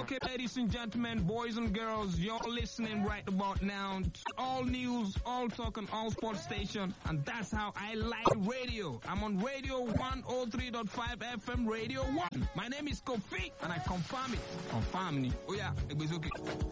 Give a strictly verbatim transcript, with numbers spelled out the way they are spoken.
Okay, ladies and gentlemen, boys and girls, you're listening right about now to all news, all talk, and all sports station, and that's how I like radio. I'm on Radio one oh three point five F M, Radio one. My name is Kofi, and I confirm it. Confirm me. Oh yeah, it was okay.